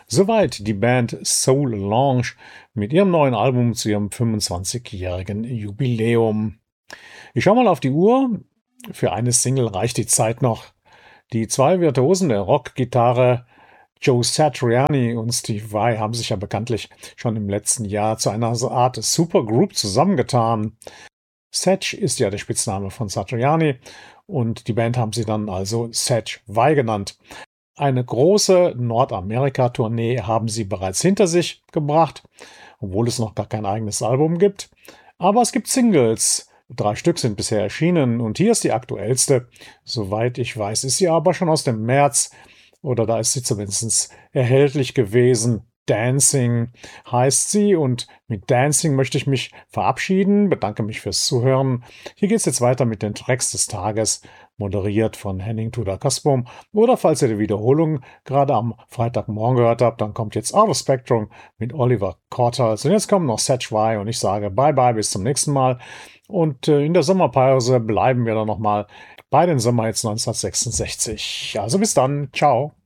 Soweit die Band Soul Lounge mit ihrem neuen Album zu ihrem 25-jährigen Jubiläum. Ich schaue mal auf die Uhr. Für eine Single reicht die Zeit noch. Die zwei Virtuosen der Rockgitarre, Joe Satriani und Steve Vai, haben sich ja bekanntlich schon im letzten Jahr zu einer Art Supergroup zusammengetan. Satch ist ja der Spitzname von Satriani und die Band haben sie dann also Satch Vai genannt. Eine große Nordamerika-Tournee haben sie bereits hinter sich gebracht, obwohl es noch gar kein eigenes Album gibt. Aber es gibt Singles. 3 Stück sind bisher erschienen und hier ist die aktuellste. Soweit ich weiß, ist sie aber schon aus dem März oder da ist sie zumindest erhältlich gewesen. Dancing heißt sie und mit Dancing möchte ich mich verabschieden. Bedanke mich fürs Zuhören. Hier geht es jetzt weiter mit den Tracks des Tages, moderiert von Henning Tudor-Kasbom. Oder falls ihr die Wiederholung gerade am Freitagmorgen gehört habt, dann kommt jetzt Out of Spectrum mit Oliver Cortals. Und jetzt kommt noch Satch Vai und ich sage bye bye, bis zum nächsten Mal. Und in der Sommerpause bleiben wir dann nochmal bei den Sommerhits 1966. Also bis dann, ciao.